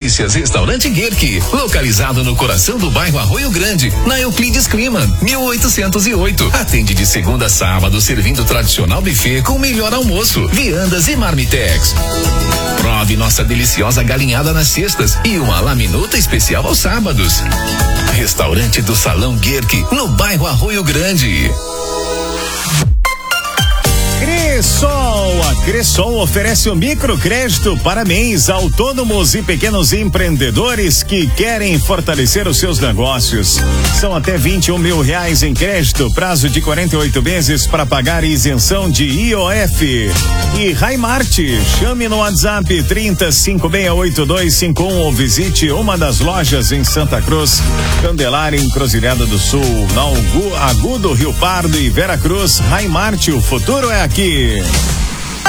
delícias, Restaurante Guerque, localizado no coração do bairro Arroio Grande, na Euclides Clima, 1808. Atende de segunda a sábado, servindo tradicional buffet com melhor almoço, viandas e marmitex. Prove nossa deliciosa galinhada nas sextas e uma laminuta especial aos sábados. Restaurante do Salão Guerque, no bairro Arroio Grande. A Cressol oferece o microcrédito para MEIs, autônomos e pequenos empreendedores que querem fortalecer os seus negócios. São até R$21 mil em crédito, prazo de 48 meses para pagar isenção de IOF. E Raimart, chame no WhatsApp 30568251 ou visite uma das lojas em Santa Cruz, Candelária, Encruzilhada do Sul, na Agudo, Rio Pardo e Vera Cruz. Raimart, o futuro é aqui.